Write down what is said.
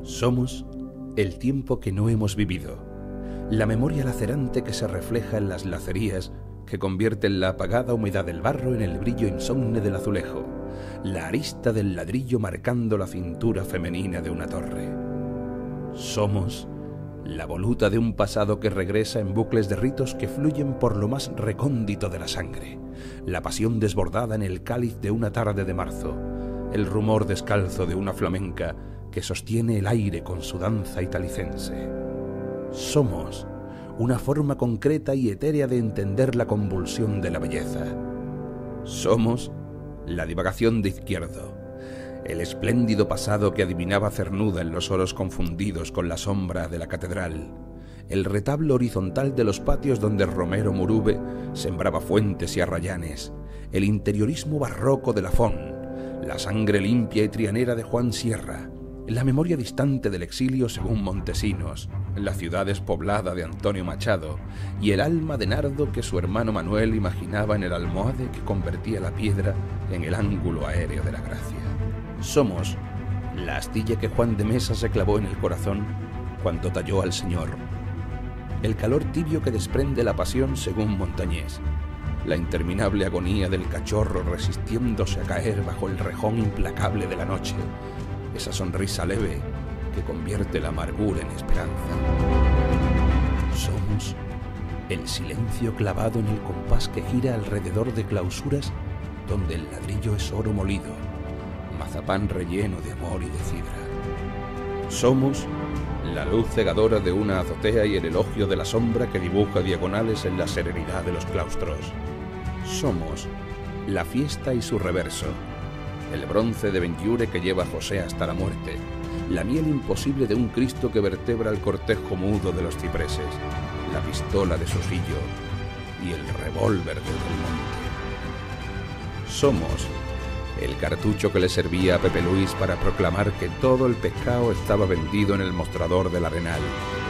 Somos el tiempo que no hemos vivido, la memoria lacerante que se refleja en las lacerías que convierten la apagada humedad del barro en el brillo insomne del azulejo, la arista del ladrillo marcando la cintura femenina de una torre. Somos la voluta de un pasado que regresa en bucles de ritos que fluyen por lo más recóndito de la sangre, la pasión desbordada en el cáliz de una tarde de marzo, el rumor descalzo de una flamenca que sostiene el aire con su danza italicense. Somos una forma concreta y etérea de entender la convulsión de la belleza. Somos la divagación de Izquierdo, el espléndido pasado que adivinaba cernuda en los oros confundidos con la sombra de la catedral, el retablo horizontal de los patios donde Romero Murube sembraba fuentes y arrayanes, el interiorismo barroco de Lafón, la sangre limpia y trianera de Juan Sierra, la memoria distante del exilio según Montesinos, la ciudad despoblada de Antonio Machado y el alma de nardo que su hermano Manuel imaginaba en el almohade que convertía la piedra en el ángulo aéreo de la gracia. Somos la astilla que Juan de Mesa se clavó en el corazón cuando talló al Señor, el calor tibio que desprende la pasión según Montañés, la interminable agonía del cachorro resistiéndose a caer bajo el rejón implacable de la noche, esa sonrisa leve que convierte la amargura en esperanza. Somos el silencio clavado en el compás que gira alrededor de clausuras donde el ladrillo es oro molido, mazapán relleno de amor y de cidra. Somos la luz cegadora de una azotea y el elogio de la sombra que dibuja diagonales en la serenidad de los claustros. Somos la fiesta y su reverso, el bronce de Benlliure que lleva a José hasta la muerte, la miel imposible de un Cristo que vertebra el cortejo mudo de los cipreses, la pistola de Sosillo y el revólver del Belmonte. Somos el cartucho que le servía a Pepe Luis para proclamar que todo el pescado estaba vendido en el mostrador del Arenal,